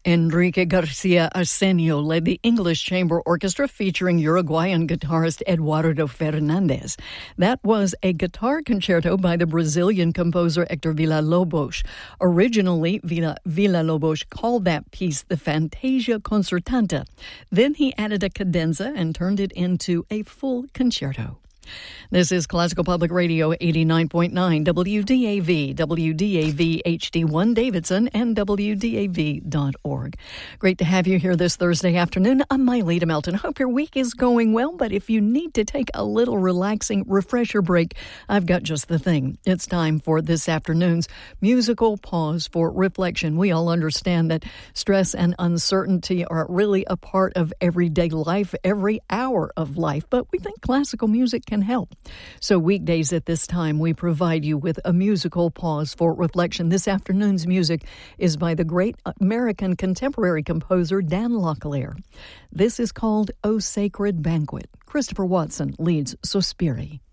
Enrique Garcia Arsenio led the English Chamber Orchestra featuring Uruguayan guitarist Eduardo Fernandez. That was a guitar concerto by the Brazilian composer Hector Villa-Lobos. Originally, Villa-Lobos called that piece the Fantasia Concertanta. Then he added a cadenza and turned it into a full concerto. This is Classical Public Radio 89.9 WDAV, WDAV HD1 Davidson, and WDAV.org. Great to have you here this Thursday afternoon. I'm Miley Melton. Hope your week is going well, but if you need to take a little relaxing refresher break, I've got just the thing. It's time for this afternoon's musical pause for reflection. We all understand that stress and uncertainty are really a part of everyday life, every hour of life, but we think classical music can help. So weekdays at this time, we provide you with a musical pause for reflection. This afternoon's music is by the great American contemporary composer Dan Locklear. This is called O Sacred Banquet. Christopher Watson leads Sospiri.